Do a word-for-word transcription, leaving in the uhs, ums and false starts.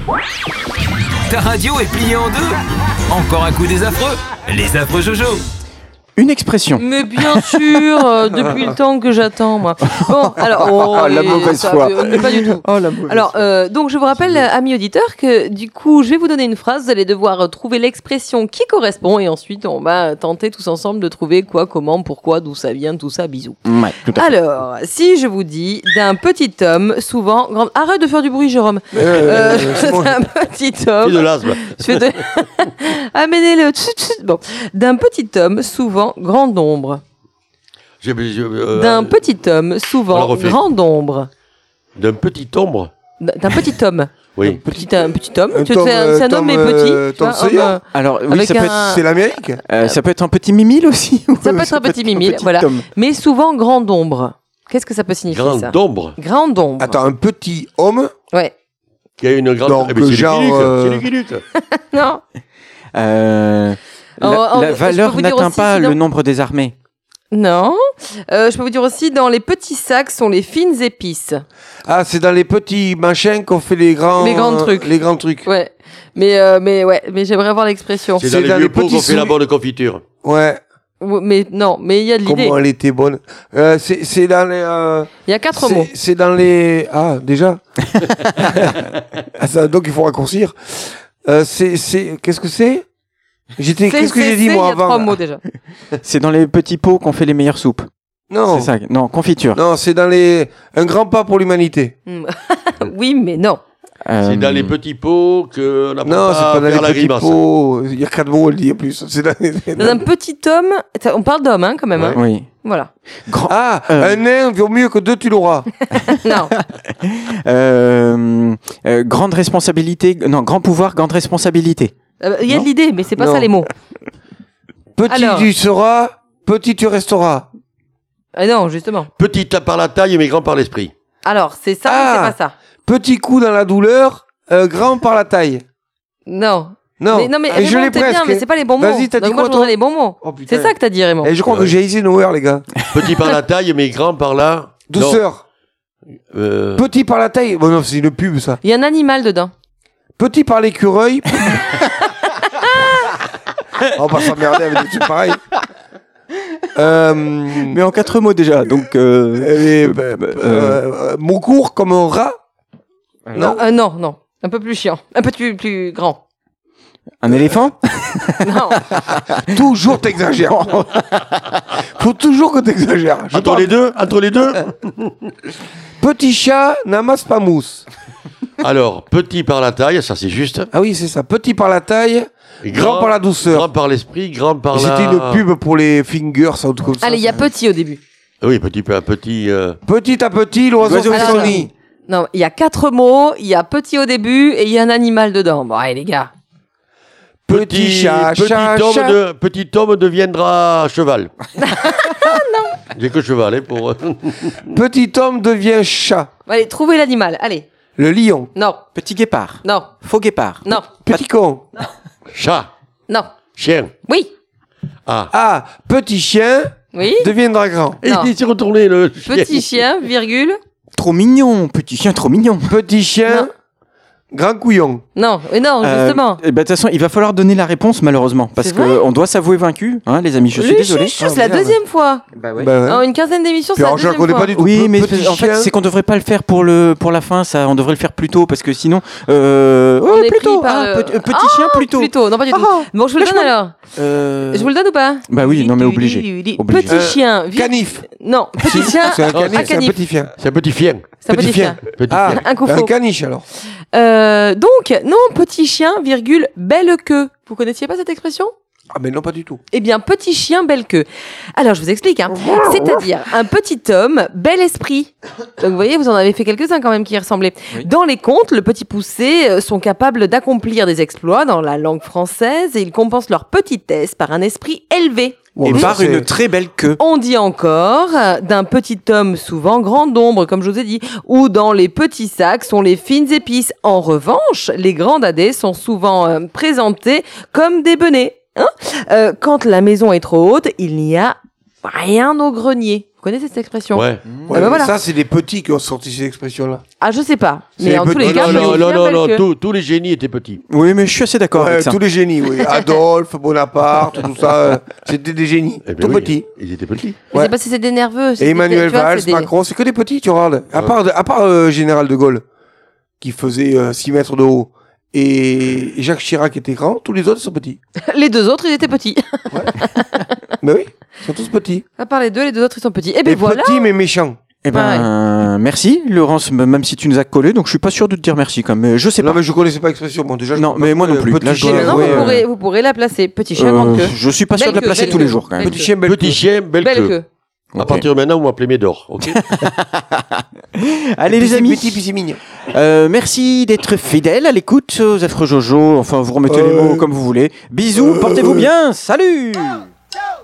Ta radio est pliée en deux. Encore un coup des affreux. Les affreux Jojo. Une expression. Mais bien sûr, euh, depuis le temps que j'attends, moi. Bon, alors... Oh, la mais mauvaise ça, foi. euh, Pas du tout. Oh, la mauvaise Alors, euh, donc je vous rappelle, amis auditeurs, que du coup, je vais vous donner une phrase, vous allez devoir trouver l'expression qui correspond, et ensuite, on va tenter tous ensemble de trouver quoi, comment, pourquoi, d'où ça vient, tout ça, bisous. Ouais, tout à fait. Alors, si je vous dis d'un petit homme, souvent... Grand... Arrête de faire du bruit, Jérôme. Euh, Euh, c'est bon. d'un petit Fais homme... de l'asthme. Je fais de... Amenez-le... tchut, tchut. Bon. D'un petit homme, souvent grand d'ombre. J'ai- j'ai- euh, D'un petit homme, on la souvent refait. grand d'ombre. D'un petit ombre. D'un petit homme. Oui. Petit, un petit homme. Un Tu- Tom, c'est un, euh, c'est un homme Tom, mais petit. euh, tu Tom vois, Sawyer. homme, euh, Alors, oui, avec ça peut un- être... C'est l'Amérique. Euh, ça peut être un petit mimile aussi. Ça peut être un petit mimile, petit voilà. homme. Mais souvent grand d'ombre. Qu'est-ce que ça peut signifier Grand ça d'ombre. Grand d'ombre. Attends, un petit homme Ouais. qui a une grande. Donc, Eh ben, c'est genre, Lucky Luke, euh, c'est Lucky Luke. Non. Euh, la, Oh, oh, la je peux valeur vous dire n'atteint aussi, pas sinon- le nombre des armées. Non. Euh, je peux vous dire aussi, dans les petits sacs sont les fines épices. Ah, c'est dans les petits machins qu'on fait les grands. Les grands trucs. Les grands trucs. Ouais. Mais, euh, mais ouais, mais j'aimerais avoir l'expression. C'est dans les vieux pots qu'on fait la sous- bonne confiture. Ouais. Ou- Mais non, mais il y a de l'idée. Comment elle était bonne. Euh, c'est c'est dans les. euh, Il y a quatre c'est- mots. C'est dans les. Ah, déjà. Ah, ça, donc il faut raccourcir. Euh, c'est c'est. Qu'est-ce que c'est J'étais. C'est- Qu'est-ce que c'est- j'ai dit c'est, moi il y a avant trois là mots déjà. C'est dans les petits pots qu'on fait les meilleures soupes. Non. C'est ça. Non, confiture. Non, c'est dans les. Un grand pas pour l'humanité. Hmm. Oui, mais non. Euh, C'est dans les petits pots que on apprend Non, c'est pas dans faire la les petits grimace. Oh. pots. Il y a quatre mots, on le dit en plus. C'est dans les- Dans un petit homme, on parle d'homme hein, quand même. hein. Oui. Voilà. Grand. Ah, Euh. un nain vaut mieux que deux, tu l'auras. Non. Euh, euh, grande responsabilité. Non, grand pouvoir, grande responsabilité. Euh, Il y a Non. de l'idée, mais c'est pas Non. ça les mots. Petit Alors. tu seras, petit tu resteras. Ah non, justement. Petit par la taille, mais grand par l'esprit. Alors, c'est ça, Ah. mais c'est pas ça. Petit coup dans la douleur, euh, grand par la taille. Non. Non, Mais, non, mais Et je Raymond, l'ai t'es presque. bien, mais c'est pas les bons mots. Vas-y, t'as dit Donc moi, quoi, je toi voudrais les bons mots. Oh, putain. C'est ça que t'as dit, Raymond. Et je crois que Ouais. j'ai Eisenhower, les gars. Petit par la taille, mais grand par la... Douceur. Non. Euh, Petit par la taille. Bon, non, c'est une pub, ça. Il y a un animal dedans. Petit par l'écureuil. On va pas s'emmerder avec des trucs pareils. Euh, Mais en quatre mots déjà. Donc. Euh, euh, bah, bah, euh, mon cours comme un rat. Non. Euh, non, non. Un peu plus chiant. Un peu plus, plus grand. un éléphant. Non. Toujours t'exagères. Faut toujours que t'exagères. Je Entre parle- les deux, entre les deux. Petit chat n'amasse pas mousse. Alors, petit par la taille, ça c'est juste. Ah oui, c'est ça. Petit par la taille, Et grand, par la douceur. Grand par l'esprit, grand par Et la... C'était une pub pour les fingers, ça, ou tout comme ça. Allez, il y a petit au début. Oui, petit à petit... euh, Petit à petit, l'oiseau L'oiseau fait fait son son nid. Non, il y a quatre mots, il y a petit au début et il y a un animal dedans. Bon, allez les gars. Petit chat, petit chat, homme chat. De, petit homme deviendra cheval. Non. J'ai que cheval, hein, pour... Petit homme devient chat. Allez, trouvez l'animal, allez. Le lion. Non, Petit guépard. non, Faux guépard. non, Petit con. Chat, non. chien. Oui, Ah. Ah, petit chien oui. deviendra grand. Et Non. il s'est retourné, le chien. Petit chien, virgule. Trop mignon. Petit chien, trop mignon. Petit chien, Non. grand couillon. Non, mais non, Euh, justement. eh ben, de toute façon, il va falloir donner la réponse malheureusement parce C'est vrai qu'on doit s'avouer vaincu, hein, les amis. Je suis Oui, désolé. chut, chut, c'est la merde. deuxième fois. Bah ouais. Bah ouais. En une quinzaine d'émissions, c'est Puis la alors, je la deuxième connais fois. pas du tout. Oui, Pe- mais petit en fait, chien. c'est qu'on devrait pas le faire pour le pour la fin. Ça, on devrait le faire plus tôt parce que sinon, euh, On ouais, est plus pris tôt. par Ah, le- petit, petit Ah, chien, plus tôt. Plutôt, non pas du tout. Ah, Bon, je vous le donne alors. Euh, Je vous le donne ou pas Bah oui, non mais obligé. Obligé. Petit Euh, chien. vi- Canif. Non, petit chien. C'est un Oh, canif, un c'est un canif. petit chien. C'est un petit chien. C'est un petit petit chien. chien. Petit Ah, chien. Un coup un faux. caniche alors. Euh, donc, non, petit chien, virgule, belle queue. Vous connaissiez pas cette expression? Ah, mais non, pas du tout. Eh bien, petit chien, belle queue. Alors, je vous explique. Hein. C'est-à-dire, un petit homme, bel esprit. Donc, vous voyez, vous en avez fait quelques-uns quand même qui y ressemblaient. Oui. Dans les contes, le petit poussé euh, sont capables d'accomplir des exploits dans la langue française et ils compensent leur petitesse par un esprit élevé. Et mais par ça, une c'est- très belle queue. On dit encore euh, d'un petit homme souvent grand d'ombre, comme je vous ai dit, ou dans les petits sacs sont les fines épices. En revanche, les grands dadais sont souvent euh, présentés comme des benets. Hein Euh, quand la maison est trop haute, il n'y a rien au grenier. Vous connaissez cette expression? Ouais. Ouais, ben mais voilà. Ça, c'est des petits qui ont sorti cette expression-là. Ah, je sais pas. C'est Mais les en tous petits- les cas, non, je non, me non, souviens non, belle non, que- tous, tous les génies étaient petits. Oui, mais je suis assez d'accord Ouais, avec ça. tous les génies, oui. Adolphe, Bonaparte, tout ça, euh, c'était des génies. Eh ben tout oui, petits. Ils étaient petits. Mais Ouais. c'est parce que c'est des nerveux. c'est Et des- Emmanuel tu vois, Valls, c'est des- Macron, c'est que des petits, tu regardes. À part, à part euh, Général de Gaulle, qui faisait euh, six mètres de haut, et Jacques Chirac était grand, tous les autres sont petits. Les deux autres, ils étaient petits. Mais oui, ils sont tous petits. À part les deux, les deux autres, ils sont petits. Et ben Et voilà. petits, mais méchants. Eh ben, merci, Laurence, m- même si tu nous as collé, donc je suis pas sûr de te dire merci quand même. Mais je sais Non, pas. mais je connaissais pas l'expression. Bon, déjà, je Non, peux mais pas moi non trouver plus. Petit Là, je chien, dois Maintenant, avouer, vous, euh, pourrez, vous pourrez la placer. Petit chien, Euh, grande queue. je suis pas sûr de la Belle placer queue, tous belle les queue. jours quand même. Belle Petit chien, belle Petit queue. chien, belle, Belle queue. queue. À Ok. partir de maintenant, vous m'appelez Médor, ok? Allez Puis les c'est amis, petit, puis c'est mignon. euh, merci d'être fidèles à l'écoute aux Affreux Jojo. Enfin, vous remettez les Euh. mots comme vous voulez. Bisous, portez-vous bien. Salut.